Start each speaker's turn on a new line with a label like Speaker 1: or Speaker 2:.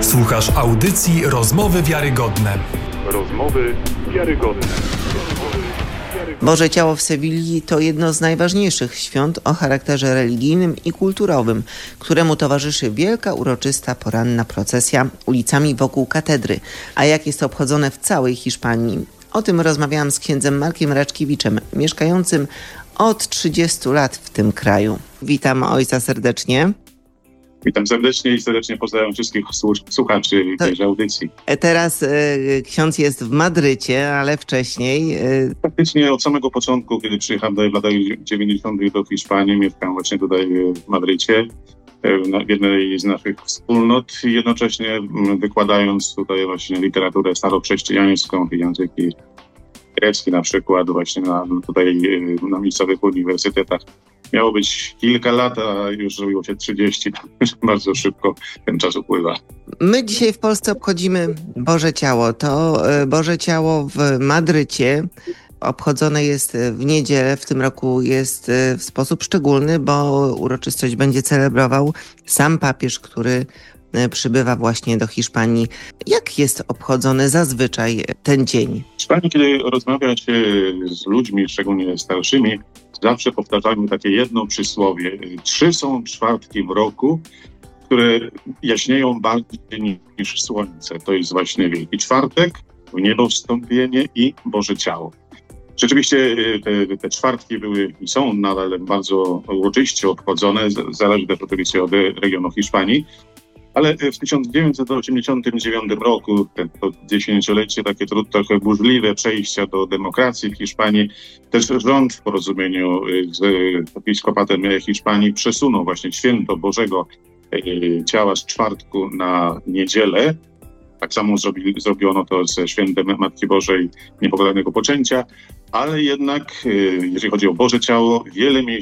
Speaker 1: Słuchasz audycji Rozmowy Wiarygodne.
Speaker 2: Rozmowy wiarygodne.
Speaker 3: Boże Ciało w Sewilli to jedno z najważniejszych świąt o charakterze religijnym i kulturowym, któremu towarzyszy wielka, uroczysta, poranna procesja ulicami wokół katedry. A jak jest to obchodzone w całej Hiszpanii? O tym rozmawiałam z księdzem Markiem Raczkiewiczem, mieszkającym od 30 lat w tym kraju. Witam ojca serdecznie.
Speaker 4: Witam serdecznie i serdecznie pozdrawiam wszystkich słuchaczy tejże audycji.
Speaker 3: Teraz ksiądz jest w Madrycie, ale wcześniej...
Speaker 4: Praktycznie od samego początku, kiedy przyjechałem w latach 90. do Hiszpanii, mieszkam właśnie tutaj w Madrycie, w jednej z naszych wspólnot, jednocześnie wykładając tutaj właśnie literaturę starochrześcijańską, języki grecki na przykład właśnie na miejscowych uniwersytetach. Miało być kilka lat, a już zrobiło się 30. Bardzo szybko ten czas upływa.
Speaker 3: My dzisiaj w Polsce obchodzimy Boże Ciało. To Boże Ciało w Madrycie obchodzone jest w niedzielę. W tym roku jest w sposób szczególny, bo uroczystość będzie celebrował sam papież, który przybywa właśnie do Hiszpanii. Jak jest obchodzony zazwyczaj ten dzień?
Speaker 4: W Hiszpanii, kiedy rozmawia się z ludźmi, szczególnie starszymi, zawsze powtarzają takie jedno przysłowie. 3 są czwartki w roku, które jaśnieją bardziej niż słońce. To jest właśnie Wielki Czwartek, Niebowstąpienie i Boże Ciało. Rzeczywiście te czwartki były i są nadal bardzo uroczyście obchodzone, zależy też oczywiście od regionu Hiszpanii. Ale w 1989 roku, to dziesięciolecie, takie trochę burzliwe przejścia do demokracji w Hiszpanii, też rząd w porozumieniu z episkopatem Hiszpanii przesunął właśnie święto Bożego Ciała z czwartku na niedzielę. Tak samo zrobiono to ze świętem Matki Bożej Niepokalanego Poczęcia, ale jednak, jeżeli chodzi o Boże Ciało, wiele miejsc